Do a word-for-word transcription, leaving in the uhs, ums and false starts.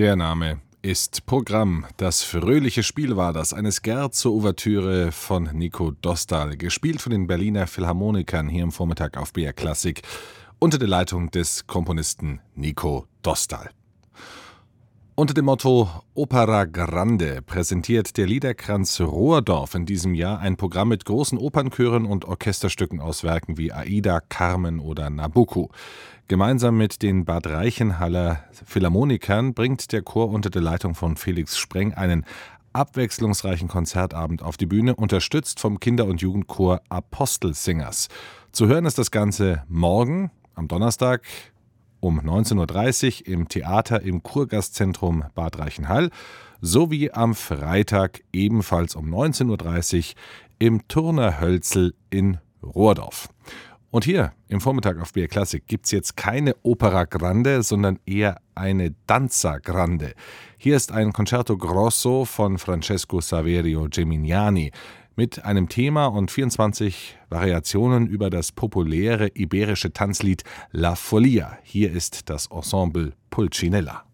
Der Name ist Programm. Das fröhliche Spiel war das, eine Scherzo-Ouvertüre von Nico Dostal, gespielt von den Berliner Philharmonikern hier im Vormittag auf B R Klassik, unter der Leitung des Komponisten Nico Dostal. Unter dem Motto Opera Grande präsentiert der Liederkranz Rohrdorf in diesem Jahr ein Programm mit großen Opernchören und Orchesterstücken aus Werken wie Aida, Carmen oder Nabucco. Gemeinsam mit den Bad Reichenhaller Philharmonikern bringt der Chor unter der Leitung von Felix Spreng einen abwechslungsreichen Konzertabend auf die Bühne, unterstützt vom Kinder- und Jugendchor Apostelsingers. Zu hören ist das Ganze morgen, am Donnerstag, um neunzehn Uhr dreißig im Theater im Kurgastzentrum Bad Reichenhall sowie am Freitag ebenfalls um neunzehn Uhr dreißig im Turner Hölzel in Rohrdorf. Und hier im Vormittag auf B R Klassik gibt es jetzt keine Opera Grande, sondern eher eine Danza Grande. Hier ist ein Concerto Grosso von Francesco Saverio Gemignani mit einem Thema und vierundzwanzig Variationen über das populäre iberische Tanzlied La Follia. Hier ist das Ensemble Pulcinella.